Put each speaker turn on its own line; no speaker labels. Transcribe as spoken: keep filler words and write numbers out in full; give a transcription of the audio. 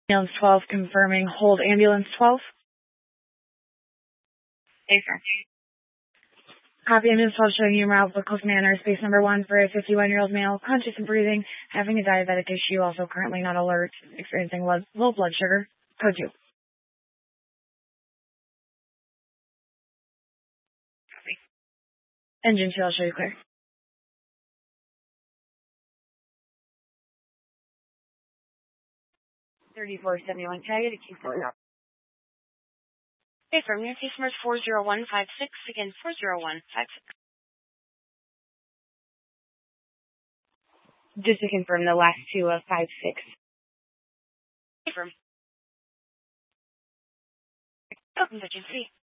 Ambulance twelve confirming hold ambulance twelve.
Affirm.
Copy ambulance twelve showing you route for Cook Manor, space number one for a fifty-one-year-old male, conscious and breathing, having a diabetic issue, also currently not alert, experiencing low, low blood sugar. Code two.
Copy.
Engine two, I'll show you clear. thirty-four seventy-one, can I get a key for it?
Affirm. Your case number is four zero one five six. Again, four zero one five six.
Just to confirm the last two of five six.
Affirm. Emergency.